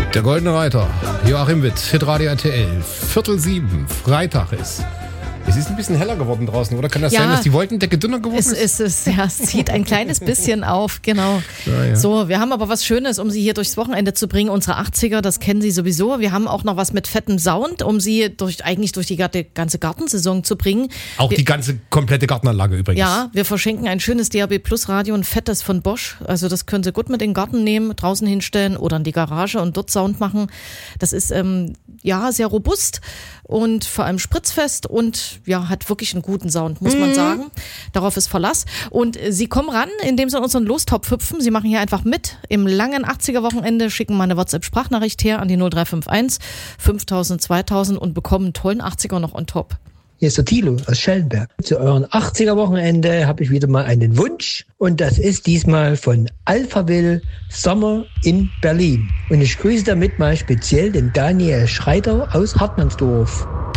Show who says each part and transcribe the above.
Speaker 1: Der Goldene Reiter, Joachim Witt, Hitradio RTL, 6:45, Freitag ist. Es ist ein bisschen heller geworden draußen, oder? Kann das sein, dass die Wolkendecke dünner geworden ist?
Speaker 2: Es zieht ein kleines bisschen auf, genau.
Speaker 1: Ja.
Speaker 2: So, wir haben aber was Schönes, um Sie hier durchs Wochenende zu bringen. Unsere 80er, das kennen Sie sowieso. Wir haben auch noch was mit fettem Sound, um Sie durch die ganze Gartensaison zu bringen.
Speaker 1: Auch die ganze komplette Gartenanlage übrigens.
Speaker 2: Ja, wir verschenken ein schönes DAB Plus Radio, ein fettes von Bosch. Also das können Sie gut mit in den Garten nehmen, draußen hinstellen oder in die Garage und dort Sound machen. Das ist sehr robust und vor allem spritzfest und hat wirklich einen guten Sound, muss man sagen. Darauf ist Verlass. Und Sie kommen ran, indem Sie in unseren Lostopf hüpfen. Sie machen hier einfach mit im langen 80er-Wochenende, schicken mal eine WhatsApp-Sprachnachricht her an die 0351 5000 2000 und bekommen einen tollen 80er noch on top.
Speaker 3: Hier ist der Thilo aus Schellenberg. Zu euren 80er-Wochenende habe ich wieder mal einen Wunsch und das ist diesmal von Alphaville Sommer in Berlin. Und ich grüße damit mal speziell den Daniel Schreiter aus Hartmannsdorf.